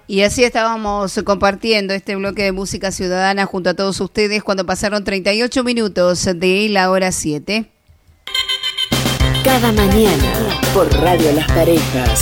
Y así estábamos compartiendo este bloque de música ciudadana junto a todos ustedes cuando pasaron 38 minutos de la hora 7. Cada mañana por Radio Las Parejas.